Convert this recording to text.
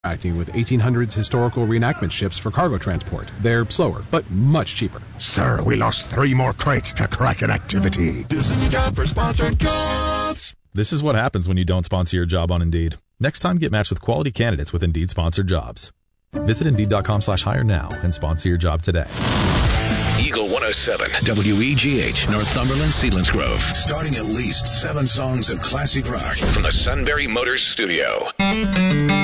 Acting with 1800s historical reenactment ships for cargo transport. They're slower, but much cheaper. Sir, we lost 3 more crates to Kraken activity. This is the job for sponsored jobs. This is what happens when you don't sponsor your job on Indeed. Next time, get matched with quality candidates with Indeed sponsored jobs. Visit Indeed.com/hire now and sponsor your job today. Eagle 107, WEGH, Northumberland, Selinsgrove. Starting at least 7 songs of classic rock from the Sunbury Motors Studio.